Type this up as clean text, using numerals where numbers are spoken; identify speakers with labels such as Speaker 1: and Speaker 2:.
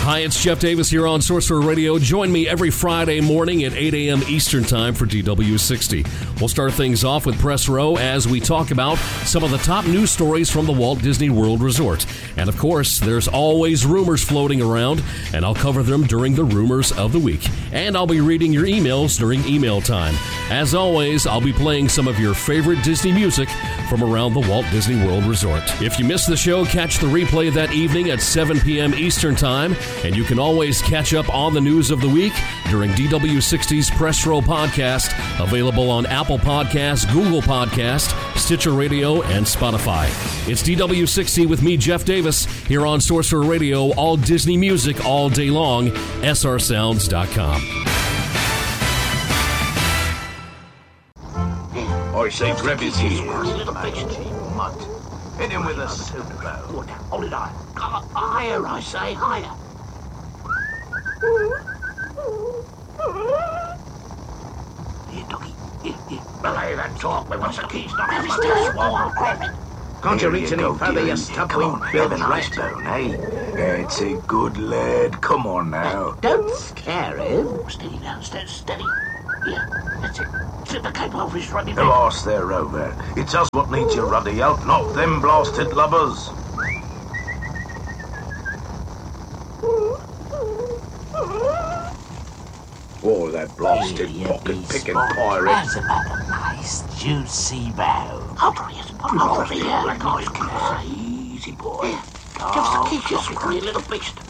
Speaker 1: Hi, it's Jeff Davis here on Sorcerer Radio. Join me every Friday morning at 8 a.m. Eastern Time for DW60. We'll start things off with Press Row as we talk about some of the top news stories from the Walt Disney World Resort. And of course, there's always rumors floating around, and I'll cover them during the Rumors of the Week. And I'll be reading your emails during email time. As always, I'll be playing some of your favorite Disney music from around the Walt Disney World Resort. If you missed the show, catch the replay that evening at 7 p.m. Eastern Time. And you can always catch up on the news of the week during DW60's Press Row podcast, available on Apple Podcasts, Google Podcasts, Stitcher Radio, and Spotify. It's DW60 with me, Jeff Davis, here on Sorcerer Radio, all Disney music all day long, srsounds.com.
Speaker 2: I say grab his heels, little bitch. Mutt. Hit him with a silver. Hold it on. Higher, I say, higher. Here, doggy. Here. Belay that talk. We want the keys. Can't you reach any further, you stubborn billy rat? Eh? It's a good lad. Come on now. Don't scare him. Steady now. Steady. Yeah, that's it. Slip the cape off his ruddy neck. The arse there, Rover. It's us what needs your ruddy help, not them blasted lubbers. Oh, that blasted pocket-picking pirate.
Speaker 3: That's about a nice, juicy bow. Hold on, yes. Hold on, here. Black eyes, easy, boy. Just keep your scrawny little beast.